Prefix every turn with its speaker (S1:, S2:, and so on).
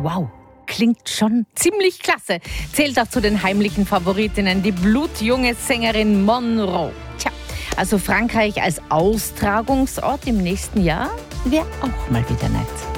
S1: Wow, klingt schon ziemlich klasse. Zählt auch zu den heimlichen Favoritinnen die blutjunge Sängerin Monroe. Tja, also Frankreich als Austragungsort im nächsten Jahr wäre auch mal wieder nett.